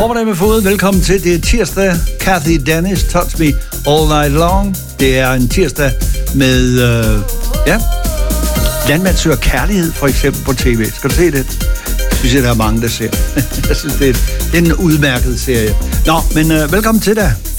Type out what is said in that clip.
Formiddag med fod. Velkommen til. Det er tirsdag. Kathy Dennis, Touch Me All Night Long. Det er en tirsdag med, Landmand søger kærlighed, for eksempel på tv. Skal du se det? Jeg synes, der er mange, der ser. Jeg synes, det er en udmærket serie. Nå, men velkommen til dig.